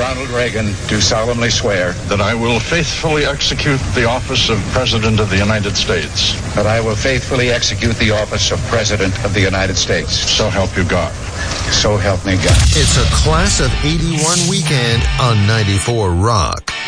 Ronald Reagan, do solemnly swear that I will faithfully execute the office of President of the United States. That I will faithfully execute the office of President of the United States. So help you God. So help me God. It's a Class of 81 weekend on 94 Rock.